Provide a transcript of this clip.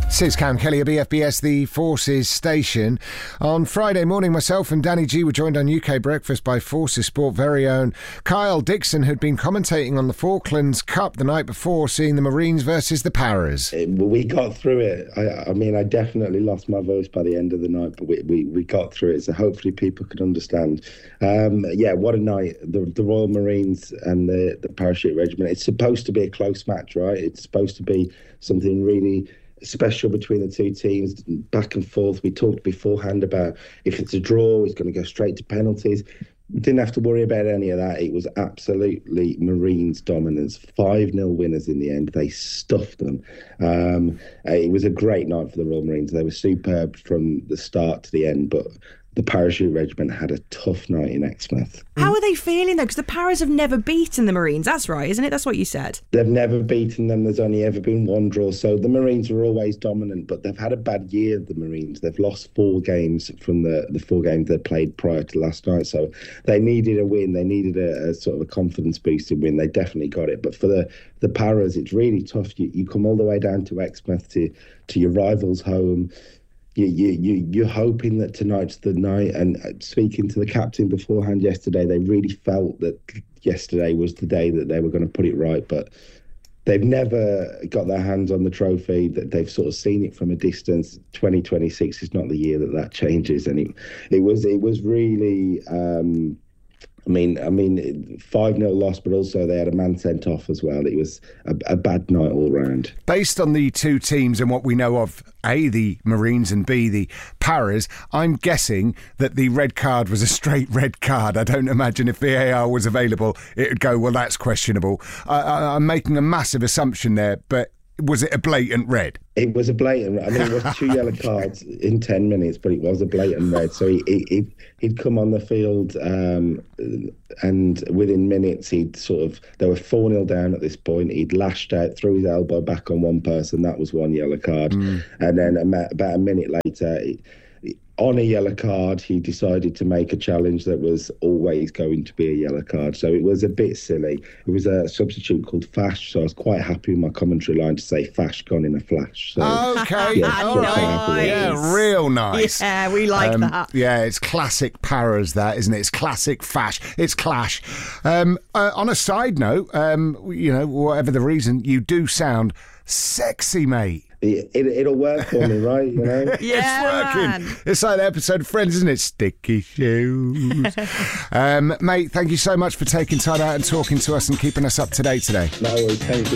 This is Cam Kelly of BFBS, the Forces station. On Friday morning, myself and Danny G were joined on UK Breakfast by Forces Sport very own Kyle Dixon, who'd been commentating on the Falklands Cup the night before, seeing the Marines versus the Paras. We got through it. I definitely lost my voice by the end of the night, but we got through it, so hopefully people could understand. What a night. The Royal Marines and the Parachute Regiment. It's supposed to be a close match, right? It's supposed to be something really special between the two teams, back and forth. We talked beforehand about if it's a draw, it's going to go straight to penalties. We didn't have to worry about any of that. It was absolutely Marines' dominance. 5-0 winners in the end. They stuffed them. It was a great night for the Royal Marines. They were superb from the start to the end, but the Parachute Regiment had a tough night in Exmouth. How are they feeling, though? Because the Paras have never beaten the Marines. That's right, isn't it? That's what you said. They've never beaten them. There's only ever been one draw. So the Marines are always dominant, but they've had a bad year, the Marines. They've lost 4 games from the 4 games they played prior to last night. So they needed a win. They needed a sort of a confidence-boosting win. They definitely got it. But for the Paras, it's really tough. You come all the way down to Exmouth, to your rival's home. You're hoping that tonight's the night, and speaking to the captain beforehand yesterday, they really felt that yesterday was the day that they were going to put it right, but they've never got their hands on the trophy. That they've sort of seen it from a distance. 2026 is not the year that changes, and it was really. I mean, 5-0 loss, but also they had a man sent off as well. It was a bad night all round. Based on the two teams and what we know of, A, the Marines, and B, the Paras, I'm guessing that the red card was a straight red card. I don't imagine if VAR was available, it would go, well, that's questionable. I'm making a massive assumption there, but was it a blatant red? It was a blatant. I mean, it was 2 yellow cards in 10 minutes, but it was a blatant red. So he'd come on the field, and within minutes they were 4-0 down at this point. He'd lashed out, threw his elbow back on one person. That was 1 yellow card, and then about a minute later, on a yellow card, he decided to make a challenge that was always going to be a yellow card. So it was a bit silly. It was a substitute called Fash, so I was quite happy with my commentary line to say Fash gone in a flash. So, okay, all right. Yeah, real nice. Yeah, we like that. Yeah, it's classic Paras, that, isn't it? It's classic Fash. It's clash. On a side note, whatever the reason, you do sound sexy, mate. It'll work for me, right? You know? Yeah, it's working. man. It's like the episode of Friends, isn't it? Sticky shoes. Mate, thank you so much for taking time out and talking to us and keeping us up to date today. No worries, thank you.